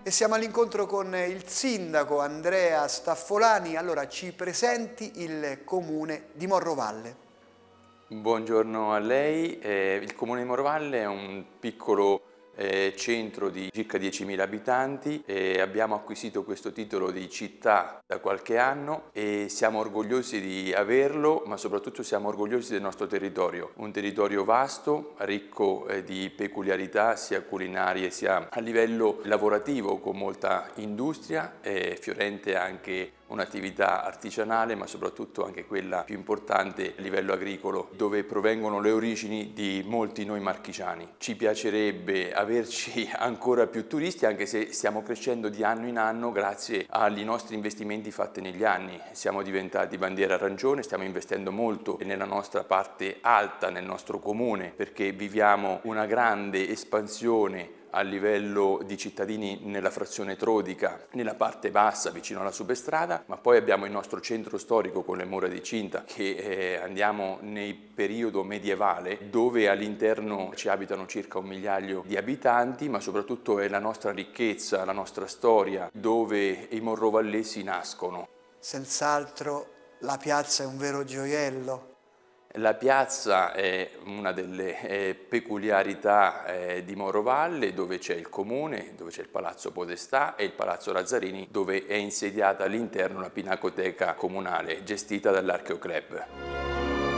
E siamo all'incontro con il sindaco Andrea Staffolani. Allora, ci presenti il comune di Morrovalle. Buongiorno a lei. Il comune di Morrovalle è un piccolo centro di circa 10.000 abitanti e abbiamo acquisito questo titolo di città da qualche anno e siamo orgogliosi di averlo, ma soprattutto siamo orgogliosi del nostro territorio. Un territorio vasto, ricco di peculiarità sia culinarie sia a livello lavorativo, con molta industria, fiorente anche un'attività artigianale, ma soprattutto anche quella più importante a livello agricolo, dove provengono le origini di molti noi marchigiani. Ci piacerebbe averci ancora più turisti, anche se stiamo crescendo di anno in anno grazie ai nostri investimenti fatti negli anni. Siamo diventati bandiera arancione, stiamo investendo molto nella nostra parte alta, nel nostro comune, perché viviamo una grande espansione a livello di cittadini nella frazione Trodica, nella parte bassa vicino alla superstrada, ma poi abbiamo il nostro centro storico con le mura di Cinta che andiamo nel periodo medievale, dove all'interno ci abitano circa 1 migliaio di abitanti, ma soprattutto è la nostra ricchezza, la nostra storia, dove i morrovallesi nascono. Senz'altro la piazza è un vero gioiello. La piazza è una delle peculiarità di Morrovalle, dove c'è il comune, dove c'è il Palazzo Podestà e il Palazzo Lazzarini, dove è insediata all'interno la Pinacoteca Comunale gestita dall'Archeoclub.